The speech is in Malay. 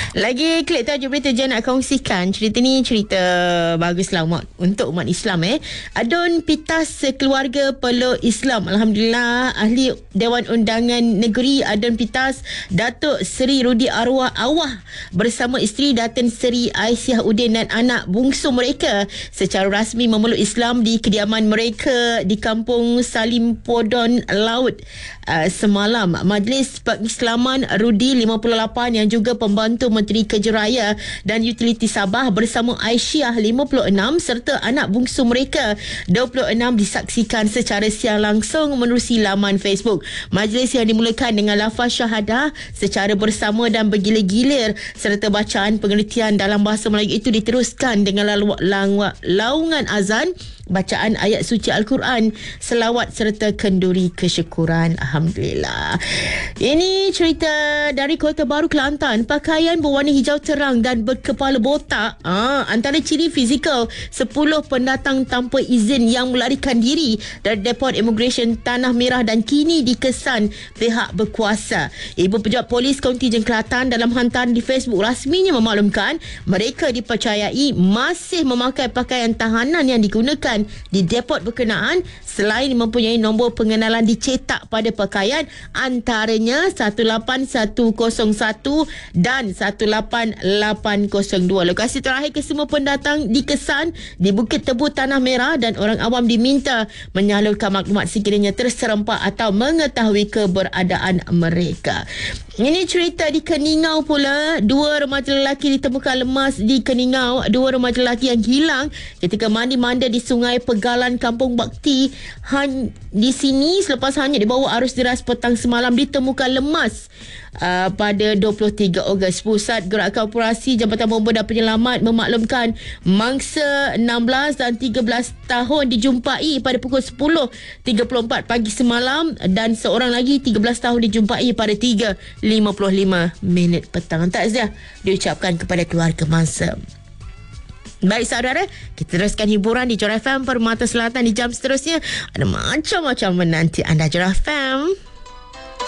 Lagi klik tajuk berita je nak kongsikan. Cerita ni cerita baguslah untuk umat Islam. Adun pitas sekeluarga peluk Islam. Alhamdulillah, Ahli Dewan Undangan Negeri Adun Pitas Datuk Seri Rudi Arwah Awah bersama isteri Datin Seri Aisyah Udin dan anak bungsu mereka secara rasmi memeluk Islam di kediaman mereka di Kampung Salim Podon Laut semalam. Majlis Pengislaman Rudi 58 yang juga pembantu Menteri Kerja Raya dan Utiliti Sabah bersama Aisyah 56 serta anak bungsu mereka 26 disaksikan secara siar langsung menerusi laman Facebook. Majlis yang dimulakan dengan lafaz syahadah secara bersama dan bergilir-gilir serta bacaan pengertian dalam bahasa Melayu itu diteruskan dengan laungan azan, bacaan ayat suci Al-Quran, selawat serta kenduri kesyukuran. Alhamdulillah. Ini cerita dari Kota Baru, Kelantan. Pakaian berwarna hijau terang dan berkepala botak antara ciri fizikal 10 pendatang tanpa izin yang melarikan diri dari Depot Immigration Tanah Merah dan kini dikesan pihak berkuasa. Ibu Pejabat Polis Kontingen Kelantan dalam hantaran di Facebook rasminya memaklumkan mereka dipercayai masih memakai pakaian tahanan yang digunakan di depot berkenaan selain mempunyai nombor pengenalan dicetak pada pakaian antaranya 18101 dan 18802. Lokasi terakhir kesemua pendatang dikesan di Bukit Tebu Tanah Merah dan orang awam diminta menyalurkan maklumat sekiranya terserempak atau mengetahui keberadaan mereka. Ini cerita di Keningau pula. 2 remaja lelaki ditemukan lemas di Keningau. 2 remaja lelaki yang hilang ketika mandi-manda di Sungai Pegalan Kampung Bakti. Di sini selepas hanyut di bawah arus deras petang semalam ditemukan lemas pada 23 Ogos. Pusat Gerakan Operasi Jambatan Bomba dan Penyelamat memaklumkan mangsa 16 dan 13 tahun dijumpai pada pukul 10.34 pagi semalam dan seorang lagi 13 tahun dijumpai pada 3.55 petang. Takziah diucapkan kepada keluarga mangsa. Baik saudara, kita teruskan hiburan di Jora FM Permata Selatan di jam seterusnya. Ada macam-macam menanti anda. Jora FM.